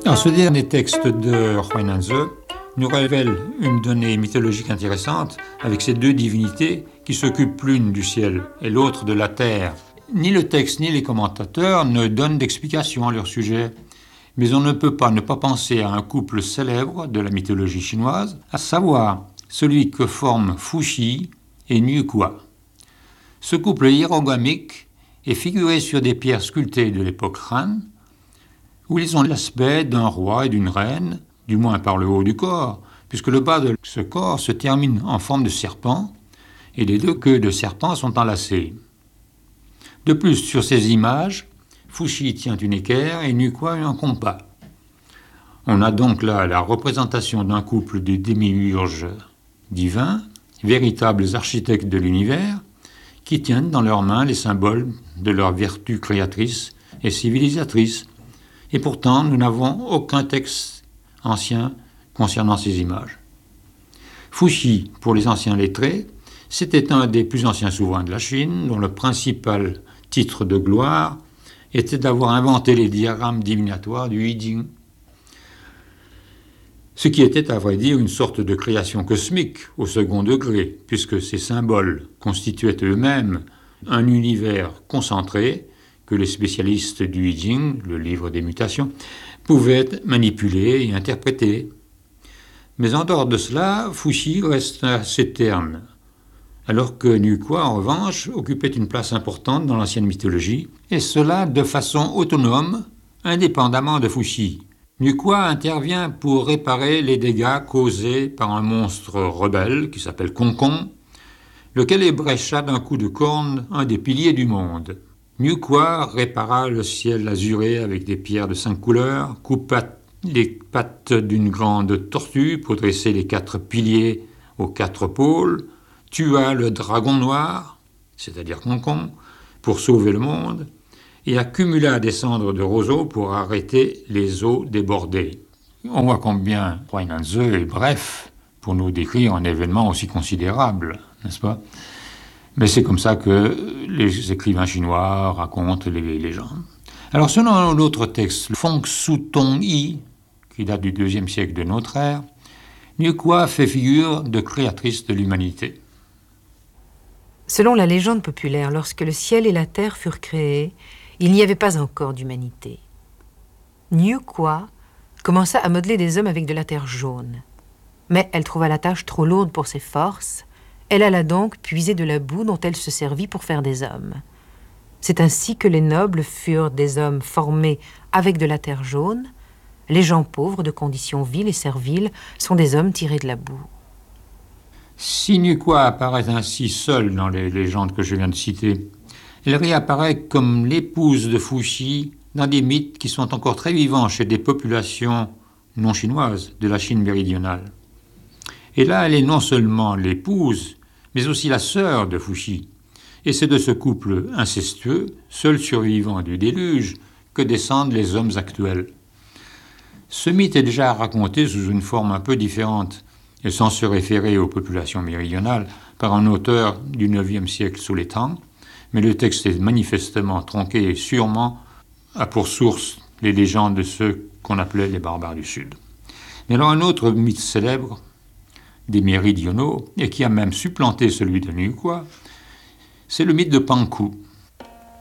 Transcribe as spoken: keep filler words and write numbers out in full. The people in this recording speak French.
Alors, ce dernier texte de Huainanzi nous révèle une donnée mythologique intéressante avec ces deux divinités qui s'occupent l'une du ciel et l'autre de la terre. Ni le texte ni les commentateurs ne donnent d'explication à leur sujet, mais on ne peut pas ne pas penser à un couple célèbre de la mythologie chinoise, à savoir celui que forment Fuxi et Niuqua. Ce couple hiérogamique est figuré sur des pierres sculptées de l'époque Han, où ils ont l'aspect d'un roi et d'une reine, du moins par le haut du corps, puisque le bas de ce corps se termine en forme de serpent, et les deux queues de serpent sont enlacées. De plus, sur ces images, Fuxi tient une équerre et Niuqua un compas. On a donc là la représentation d'un couple de démiurges divins, véritables architectes de l'univers, qui tiennent dans leurs mains les symboles de leur vertu créatrice et civilisatrice. Et pourtant, nous n'avons aucun texte ancien concernant ces images. Fuxi, pour les anciens lettrés, c'était un des plus anciens souverains de la Chine, dont le principal titre de gloire était d'avoir inventé les diagrammes divinatoires du I Ching. Ce qui était, à vrai dire, une sorte de création cosmique au second degré, puisque ces symboles constituaient eux-mêmes un univers concentré que les spécialistes du I Ching, le livre des mutations, pouvaient manipuler et interpréter. Mais en dehors de cela, Fuxi reste assez terne, alors que Niuqua, en revanche, occupait une place importante dans l'ancienne mythologie, et cela de façon autonome, indépendamment de Fuxi. Niuqua intervient pour réparer les dégâts causés par un monstre rebelle qui s'appelle Konkon, lequel ébrécha d'un coup de corne un des piliers du monde. Niuqua répara le ciel azuré avec des pierres de cinq couleurs, coupa les pattes d'une grande tortue pour dresser les quatre piliers aux quatre pôles, tua le dragon noir, c'est-à-dire Konkon, pour sauver le monde, et accumula des cendres de roseaux pour arrêter les eaux débordées. On voit combien Huainanzi est bref pour nous décrire un événement aussi considérable, n'est-ce pas ? Mais c'est comme ça que les écrivains chinois racontent les légendes. Alors selon l'autre texte, le Feng Su Tong Yi, qui date du deuxième siècle de notre ère, Niuqua fait figure de créatrice de l'humanité. Selon la légende populaire, lorsque le ciel et la terre furent créés, il n'y avait pas encore d'humanité. Niuqua commença à modeler des hommes avec de la terre jaune. Mais elle trouva la tâche trop lourde pour ses forces. Elle alla donc puiser de la boue dont elle se servit pour faire des hommes. C'est ainsi que les nobles furent des hommes formés avec de la terre jaune. Les gens pauvres, de conditions viles et serviles, sont des hommes tirés de la boue. Si Niuqua apparaît ainsi seule dans les légendes que je viens de citer, elle réapparaît comme l'épouse de Fuxi dans des mythes qui sont encore très vivants chez des populations non chinoises de la Chine méridionale. Et là, elle est non seulement l'épouse, mais aussi la sœur de Fuxi. Et c'est de ce couple incestueux, seul survivant du déluge, que descendent les hommes actuels. Ce mythe est déjà raconté sous une forme un peu différente, et sans se référer aux populations méridionales, par un auteur du neuvième siècle sous les Tang, mais le texte est manifestement tronqué et sûrement a pour source les légendes de ceux qu'on appelait les barbares du Sud. Mais alors un autre mythe célèbre des méridionaux, et qui a même supplanté celui de Niuqua, c'est le mythe de Panku.